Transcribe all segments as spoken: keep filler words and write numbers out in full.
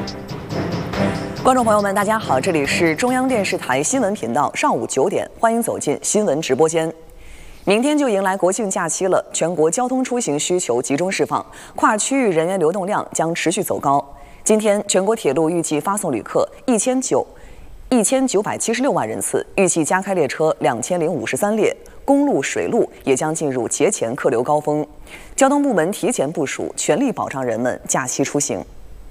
观众朋友们，大家好，这里是中央电视台新闻频道，上午九点，欢迎走进新闻直播间。明天就迎来国庆假期了，全国交通出行需求集中释放，跨区域人员流动量将持续走高。今天，全国铁路预计发送旅客一千九一千九百七十六万人次，预计加开列车两千零五十三列。公路、水路也将进入节前客流高峰，交通部门提前部署，全力保障人们假期出行。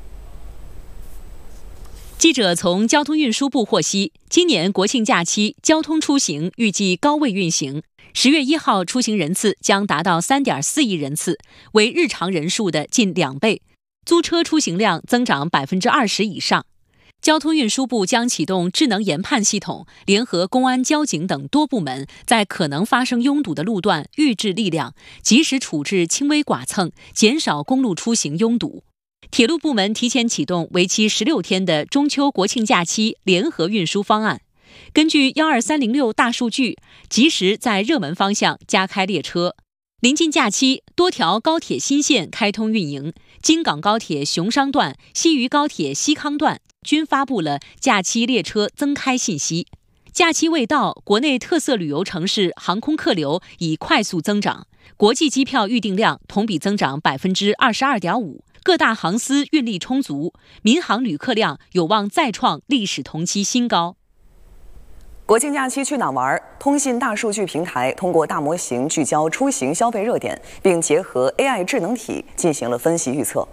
记者从交通运输部获悉，今年国庆假期交通出行预计高位运行，十月一号出行人次将达到 三点四亿人次，为日常人数的近两倍，租车出行量增长 百分之二十 以上。交通运输部将启动智能研判系统，联合公安、交警等多部门，在可能发生拥堵的路段预置力量，及时处置轻微剐蹭，减少公路出行拥堵。铁路部门提前启动为期十六天的中秋国庆假期联合运输方案，根据一二三零六大数据，及时在热门方向加开列车。临近假期，多条高铁新线开通运营，京港高铁熊商段、西渝高铁西康段均发布了假期列车增开信息。假期未到，国内特色旅游城市航空客流已快速增长，国际机票预订量同比增长 百分之二十二点五， 各大航司运力充足，民航旅客量有望再创历史同期新高。 国庆假期去哪玩？通信大数据平台通过大模型聚焦出行消费热点，并结合 A I 智能体进行了分析预测。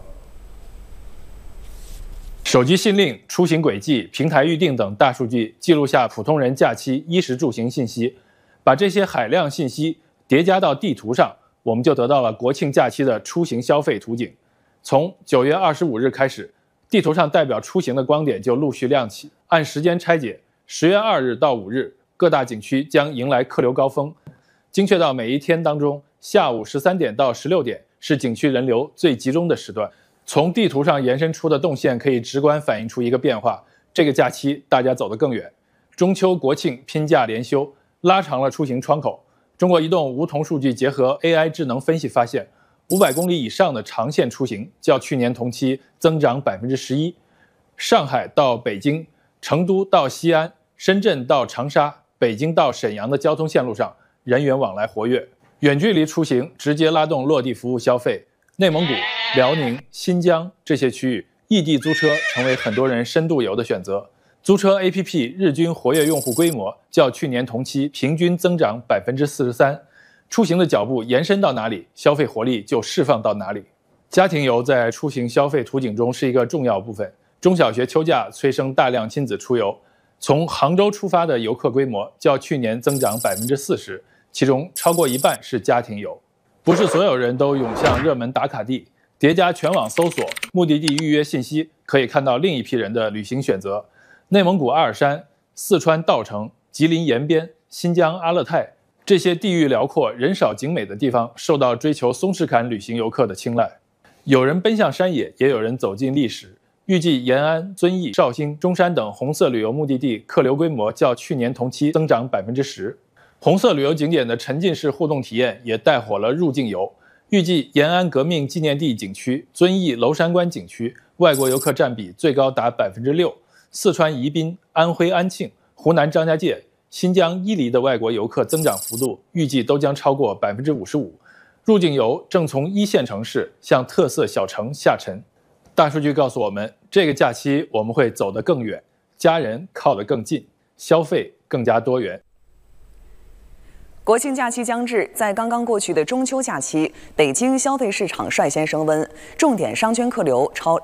手机信令、出行轨迹、平台预订等大数据记录下普通人假期衣食住行信息，把这些海量信息叠加到地图上，我们就得到了国庆假期的出行消费图景。从九月二十五日开始，地图上代表出行的光点就陆续亮起，按时间拆解，十月二日到五日，各大景区将迎来客流高峰，精确到每一天当中，下午十三点到十六点是景区人流最集中的时段。从地图上延伸出的动线可以直观反映出一个变化，这个假期大家走得更远。中秋国庆拼假连休，拉长了出行窗口。中国移动梧桐数据结合 A I 智能分析发现，五百公里以上的长线出行较去年同期增长 百分之十一。上海到北京、成都到西安、深圳到长沙、北京到沈阳的交通线路上人员往来活跃。远距离出行直接拉动落地服务消费，内蒙古、辽宁、新疆这些区域异地租车成为很多人深度游的选择。租车 A P P 日均活跃用户规模较去年同期平均增长 百分之四十三。出行的脚步延伸到哪里，消费活力就释放到哪里。家庭游在出行消费图景中是一个重要部分。中小学秋假催生大量亲子出游，从杭州出发的游客规模较去年增长 百分之四十， 其中超过一半是家庭游。不是所有人都涌向热门打卡地，叠加全网搜索目的地预约信息，可以看到另一批人的旅行选择。内蒙古阿尔山、四川稻城、吉林延边、新疆阿勒泰这些地域辽阔、人少景美的地方，受到追求松弛感旅行游客的青睐。有人奔向山野，也有人走进历史。预计延安、遵义、绍兴、中山等红色旅游目的地客流规模较去年同期增长 百分之十。红色旅游景点的沉浸式互动体验也带火了入境游。预计延安革命纪念地景区、遵义娄山关景区外国游客占比最高达 百分之六， 四川宜宾、安徽安庆、湖南张家界、新疆伊犁的外国游客增长幅度预计都将超过 百分之五十五。 入境游正从一线城市向特色小城下沉。大数据告诉我们，这个假期我们会走得更远，家人靠得更近，消费更加多元。 国庆假期将至，在刚刚过去的中秋假期，北京消费市场率先升温，重点商圈客流超